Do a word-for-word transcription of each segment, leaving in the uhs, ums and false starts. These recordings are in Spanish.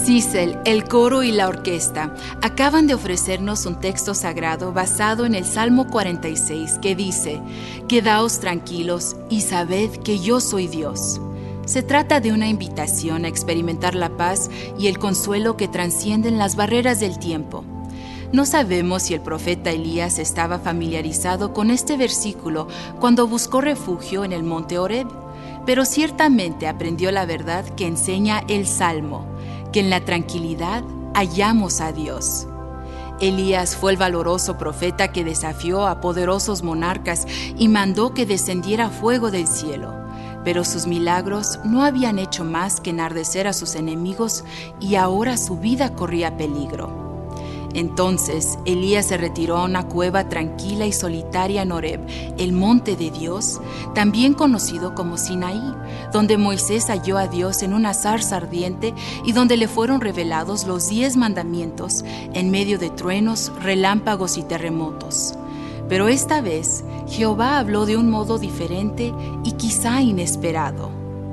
Cicel, el coro y la orquesta acaban de ofrecernos un texto sagrado basado en el Salmo cuarenta y seis que dice: «Quedaos tranquilos y sabed que yo soy Dios». Se trata de una invitación a experimentar la paz y el consuelo que trascienden las barreras del tiempo. No sabemos si el profeta Elías estaba familiarizado con este versículo cuando buscó refugio en el monte Horeb, pero ciertamente aprendió la verdad que enseña el Salmo, que en la tranquilidad hallamos a Dios. Elías fue el valoroso profeta que desafió a poderosos monarcas y mandó que descendiera fuego del cielo, pero sus milagros no habían hecho más que enardecer a sus enemigos y ahora su vida corría peligro. Entonces Elías se retiró a una cueva tranquila y solitaria en Horeb, el monte de Dios, también conocido como Sinaí, donde Moisés halló a Dios en una zarza ardiente y donde le fueron revelados los diez mandamientos en medio de truenos, relámpagos y terremotos. Pero esta vez Jehová habló de un modo diferente y quizá inesperado.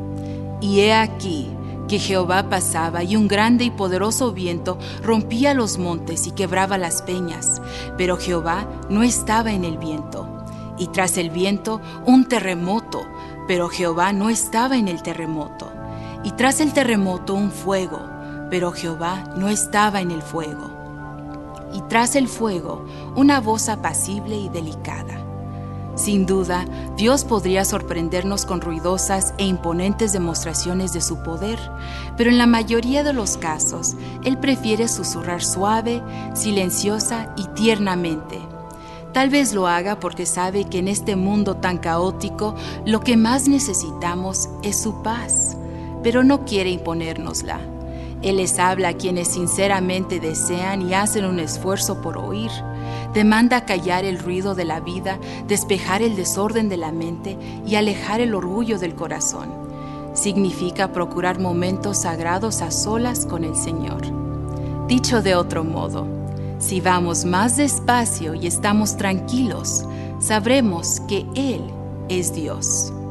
Y he aquí que Jehová pasaba y un grande y poderoso viento rompía los montes y quebraba las peñas, pero Jehová no estaba en el viento. Y tras el viento un terremoto, pero Jehová no estaba en el terremoto. Y tras el terremoto un fuego, pero Jehová no estaba en el fuego. Y tras el fuego una voz apacible y delicada. Sin duda, Dios podría sorprendernos con ruidosas e imponentes demostraciones de su poder, pero en la mayoría de los casos, Él prefiere susurrar suave, silenciosa y tiernamente. Tal vez lo haga porque sabe que en este mundo tan caótico, lo que más necesitamos es su paz, pero no quiere imponérnosla. Él les habla a quienes sinceramente desean y hacen un esfuerzo por oír. Demanda callar el ruido de la vida, despejar el desorden de la mente y alejar el orgullo del corazón. Significa procurar momentos sagrados a solas con el Señor. Dicho de otro modo, si vamos más despacio y estamos tranquilos, sabremos que Él es Dios.